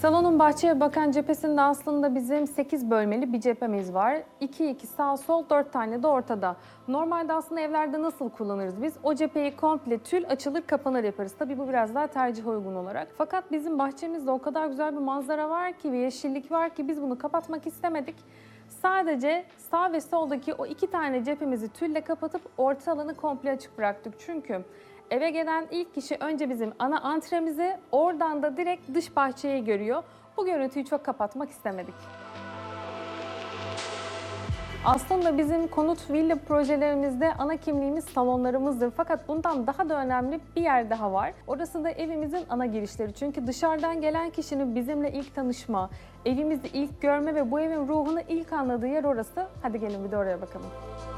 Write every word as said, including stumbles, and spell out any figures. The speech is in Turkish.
Salonun bahçeye bakan cephesinde aslında bizim sekiz bölmeli bir cephemiz var. iki iki sağ sol, dört tane de ortada. Normalde aslında evlerde nasıl kullanırız biz? O cepheyi komple tül açılır kapanır yaparız. Tabii bu biraz daha tercih uygun olarak. Fakat bizim bahçemizde o kadar güzel bir manzara var ki ve yeşillik var ki biz bunu kapatmak istemedik. Sadece sağ ve soldaki o iki tane cephemizi tülle kapatıp orta alanı komple açık bıraktık. Çünkü eve gelen ilk kişi önce bizim ana antremizi, oradan da direkt dış bahçeyi görüyor. Bu görüntüyü çok kapatmak istemedik. Aslında bizim konut villa projelerimizde ana kimliğimiz salonlarımızdır. Fakat bundan daha da önemli bir yer daha var. Orası da evimizin ana girişleri. Çünkü dışarıdan gelen kişinin bizimle ilk tanışma, evimizi ilk görme ve bu evin ruhunu ilk anladığı yer orası. Hadi gelin bir de oraya bakalım.